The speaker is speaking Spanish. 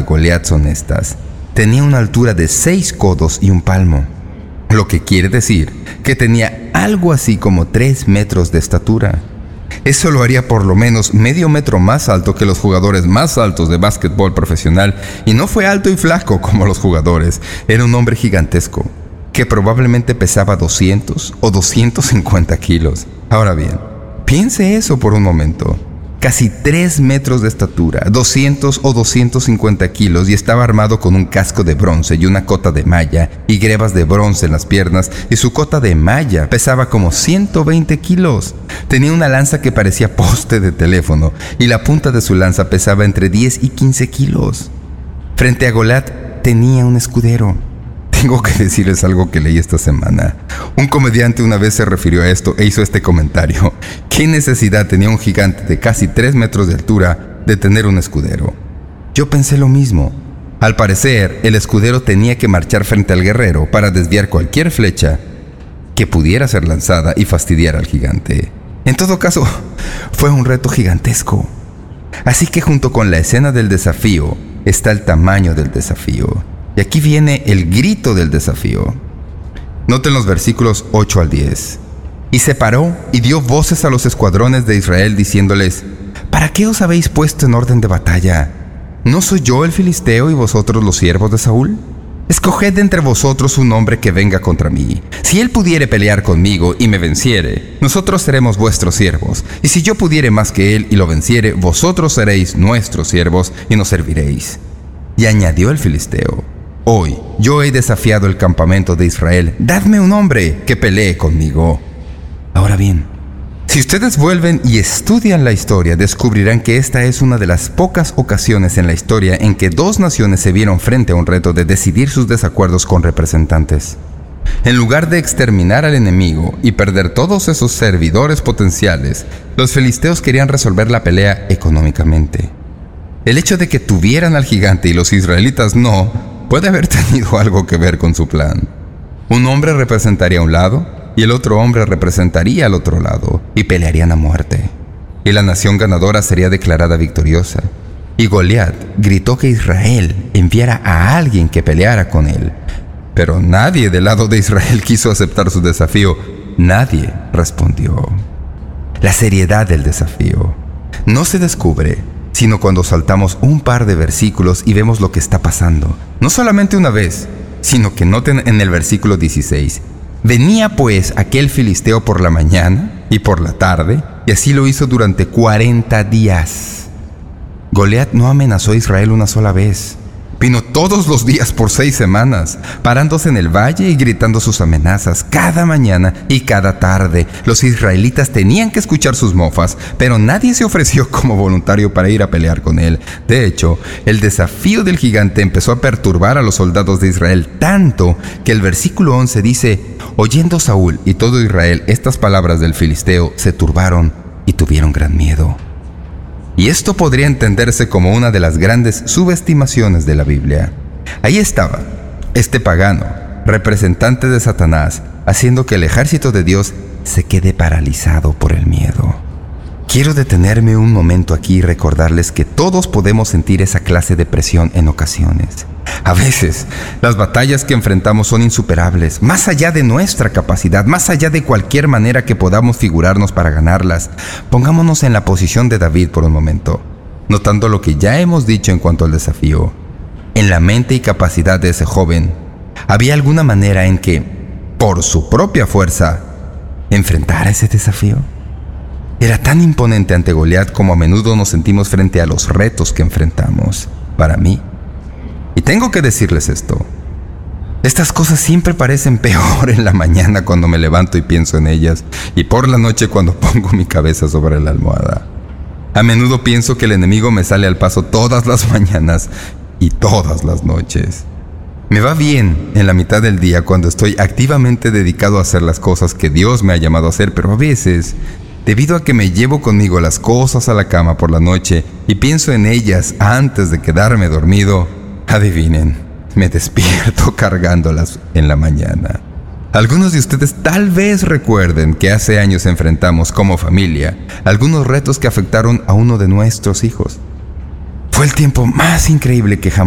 Goliat son estas. Tenía una altura de 6 codos y un palmo, lo que quiere decir que tenía algo así como 3 metros de estatura. Eso lo haría por lo menos medio metro más alto que los jugadores más altos de básquetbol profesional, y no fue alto y flaco como los jugadores. Era un hombre gigantesco, que probablemente pesaba 200 o 250 kilos. Ahora bien, piense eso por un momento. Casi 3 metros de estatura, 200 o 250 kilos, y estaba armado con un casco de bronce y una cota de malla y grebas de bronce en las piernas, y su cota de malla pesaba como 120 kilos. Tenía una lanza que parecía poste de teléfono, y la punta de su lanza pesaba entre 10 y 15 kilos. Frente a Goliat tenía un escudero. Tengo que decirles algo que leí esta semana. Un comediante una vez se refirió a esto e hizo este comentario: ¿qué necesidad tenía un gigante de casi 3 metros de altura de tener un escudero? Yo pensé lo mismo. Al parecer, el escudero tenía que marchar frente al guerrero para desviar cualquier flecha que pudiera ser lanzada y fastidiar al gigante. En todo caso, fue un reto gigantesco. Así que junto con la escena del desafío está el tamaño del desafío. Y aquí viene el grito del desafío. Noten los versículos 8 al 10. Y se paró y dio voces a los escuadrones de Israel diciéndoles: ¿para qué os habéis puesto en orden de batalla? ¿No soy yo el filisteo y vosotros los siervos de Saúl? Escoged entre vosotros un hombre que venga contra mí. Si él pudiere pelear conmigo y me venciere, nosotros seremos vuestros siervos. Y si yo pudiere más que él y lo venciere, vosotros seréis nuestros siervos y nos serviréis. Y añadió el filisteo: hoy yo he desafiado el campamento de Israel. Dadme un hombre que pelee conmigo. Ahora bien, si ustedes vuelven y estudian la historia, descubrirán que esta es una de las pocas ocasiones en la historia en que dos naciones se vieron frente a un reto de decidir sus desacuerdos con representantes. En lugar de exterminar al enemigo y perder todos esos servidores potenciales, los filisteos querían resolver la pelea económicamente. El hecho de que tuvieran al gigante y los israelitas no, puede haber tenido algo que ver con su plan. Un hombre representaría a un lado y el otro hombre representaría al otro lado, y pelearían a muerte. Y la nación ganadora sería declarada victoriosa. Y Goliat gritó que Israel enviara a alguien que peleara con él. Pero nadie del lado de Israel quiso aceptar su desafío. Nadie respondió. La seriedad del desafío no se descubre sino cuando saltamos un par de versículos y vemos lo que está pasando. No solamente una vez, sino que noten en el versículo 16: venía pues aquel filisteo por la mañana y por la tarde, y así lo hizo durante 40 días. Goliat no amenazó a Israel una sola vez. Vino todos los días por 6 semanas, parándose en el valle y gritando sus amenazas cada mañana y cada tarde. Los israelitas tenían que escuchar sus mofas, pero nadie se ofreció como voluntario para ir a pelear con él. De hecho, el desafío del gigante empezó a perturbar a los soldados de Israel tanto que el versículo 11 dice: oyendo Saúl y todo Israel estas palabras del filisteo, se turbaron y tuvieron gran miedo. Y esto podría entenderse como una de las grandes subestimaciones de la Biblia. Ahí estaba este pagano, representante de Satanás, haciendo que el ejército de Dios se quede paralizado por el miedo. Quiero detenerme un momento aquí y recordarles que todos podemos sentir esa clase de presión en ocasiones. A veces, las batallas que enfrentamos son insuperables, más allá de nuestra capacidad, más allá de cualquier manera que podamos figurarnos para ganarlas. Pongámonos en la posición de David por un momento, notando lo que ya hemos dicho en cuanto al desafío. En la mente y capacidad de ese joven, ¿había alguna manera en que, por su propia fuerza, enfrentara ese desafío? Era tan imponente ante Goliat como a menudo nos sentimos frente a los retos que enfrentamos. Para mí, y tengo que decirles esto, estas cosas siempre parecen peor en la mañana cuando me levanto y pienso en ellas, y por la noche cuando pongo mi cabeza sobre la almohada. A menudo pienso que el enemigo me sale al paso todas las mañanas y todas las noches. Me va bien en la mitad del día cuando estoy activamente dedicado a hacer las cosas que Dios me ha llamado a hacer, pero a veces, debido a que me llevo conmigo las cosas a la cama por la noche y pienso en ellas antes de quedarme dormido, adivinen, me despierto cargándolas en la mañana. Algunos de ustedes tal vez recuerden que hace años enfrentamos como familia algunos retos que afectaron a uno de nuestros hijos. Fue el tiempo más increíble que jamás